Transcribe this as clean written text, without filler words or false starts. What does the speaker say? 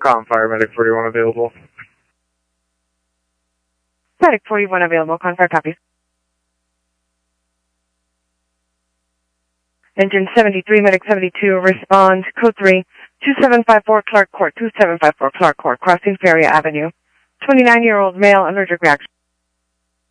Com, Fire Medic 41 available. Medic 41 available, Confire copies. Engine 73, Medic 72, respond, code 3, 2754 Clark Court, 2754 Clark Court, crossing Ferry Avenue. 29-year-old male, allergic reaction.